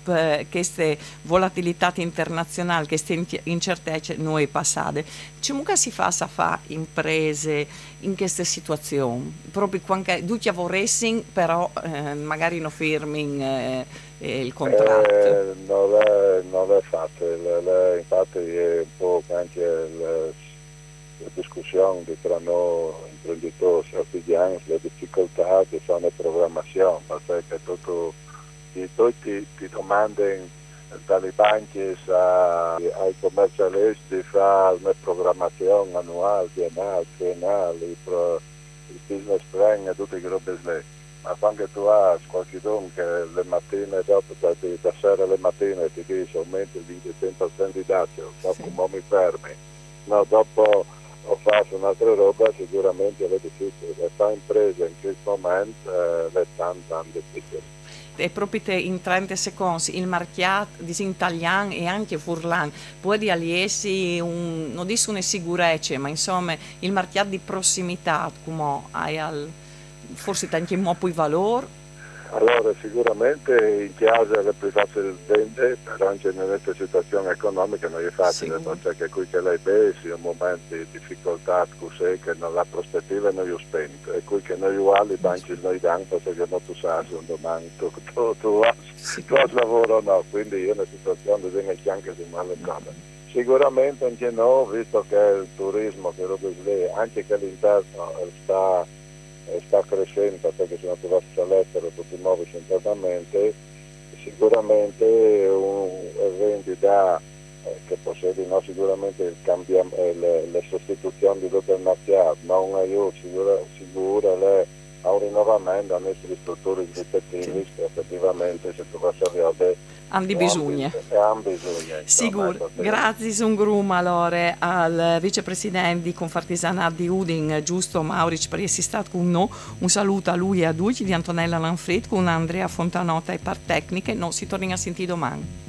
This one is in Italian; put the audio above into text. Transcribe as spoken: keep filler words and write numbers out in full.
dopo queste volatilità internazionali, queste incertezze noi passate, come si fa a fare imprese in queste situazioni? Proprio quando tutti lavorano, però eh, magari non firmano eh, il contratto. Eh, non, è, non è facile, le, le, infatti è un po' anche le, la discussione tra noi imprenditori artigiani, le difficoltà di fare una programmazione, perché tutto, tutti ti domandano dalle banche a, ai commercialisti fare una programmazione annuale, biennale, triennale, il, il business plan e tutte quelle robe lì. Ma quando tu hai qualcuno che le mattine, dopo, da, da sera alle mattine ti dice aumenti il venti per cento di dazio, dopo sì. Non mi fermi, no, dopo ho fatto un'altra roba, sicuramente è difficile. Le fare imprese in questo momento eh, è tanto, tanto difficile. E proprio in trenta secondi il marchiato di italiano e anche furlan può di aliesi un, non dico una sicurezza, ma insomma il marchiato di prossimità come hai al forse anche un po' più valore. Allora sicuramente in chiesa le private del vende, però anche in questa situazione economica non è facile, sì. Perché qui che lei vede sia un momento di difficoltà così che non, la prospettiva non è spenta, e qui che noi uguali i banchi noi danno perché non tu sai un domani tu, tu, tu, sì. Tu hai lavoro o no, quindi io in una situazione di anche di male brava. Sicuramente anche noi, visto che il turismo che roba lì, anche che l'interno sta sta crescendo perché se non tu vai all'estero tu ti muovi internamente, sicuramente un evento da eh, che possiede no, sicuramente il cambiam- eh, le, le sostituzioni di tutto il mercato, ma un aiuto sicura, sicura le, a un rinnovamento a nostre strutture rispettive che effettivamente se tu vai a arrivare hanno bisogno. Hanno bisogno. Sicuro. Grazie sun grum allora al vicepresidente di Confartigianato di Udin, Giusto Mauric, per essere stato con noi. Un saluto a lui e a tutti di Antonella Lanfrit con Andrea Fontanota e par tecniche. Noi si torna a sentire domani.